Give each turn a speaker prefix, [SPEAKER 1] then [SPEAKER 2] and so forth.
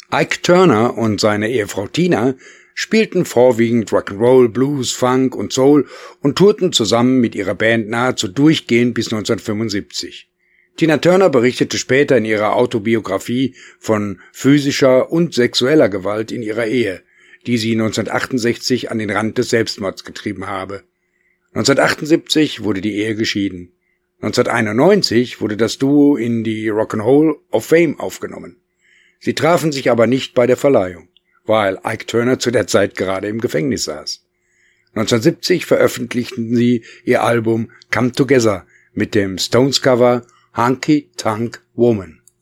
[SPEAKER 1] Ike Turner und seine Ehefrau Tina spielten vorwiegend Rock'n'Roll, Blues, Funk und Soul und tourten zusammen mit ihrer Band nahezu durchgehend bis 1975. Tina Turner berichtete später in ihrer Autobiografie von physischer und sexueller Gewalt in ihrer Ehe, die sie 1968 an den Rand des Selbstmords getrieben habe. 1978 wurde die Ehe geschieden. 1991 wurde das Duo in die Rock'n'Roll of Fame aufgenommen. Sie trafen sich aber nicht bei der Verleihung, weil Ike Turner zu der Zeit gerade im Gefängnis saß. 1970 veröffentlichten sie ihr Album Come Together mit dem Stones-Cover Honky Tonk Woman.